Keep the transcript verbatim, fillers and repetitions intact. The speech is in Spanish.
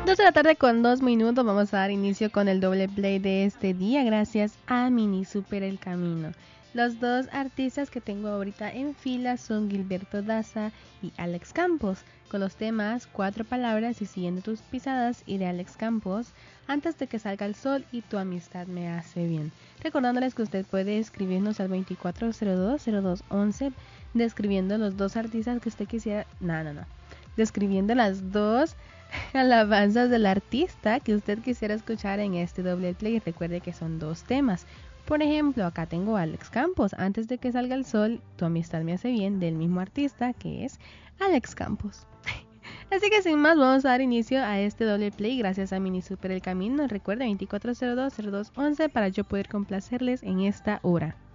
dos de la tarde con dos minutos. Vamos a dar inicio con el doble play de este día gracias a Mini Super El Camino. Los dos artistas que tengo ahorita en fila son Gilberto Daza y Alex Campos, con los temas Cuatro Palabras y Siguiendo Tus Pisadas, y de Alex Campos, Antes de que salga el sol y Tu amistad me hace bien. Recordándoles que usted puede escribirnos al veinticuatro cero dos cero dos once, describiendo los dos artistas que usted quisiera... No, no, no. Describiendo las dos alabanzas del artista que usted quisiera escuchar en este doble play. Recuerde que son dos temas. Por ejemplo, acá tengo a Alex Campos, Antes de que salga el sol, Tu amistad me hace bien, del mismo artista que es Alex Campos. Así que sin más, vamos a dar inicio a este doble play gracias a Mini Super El Camino. Recuerda veinticuatro cero dos cero dos once para yo poder complacerles en esta hora.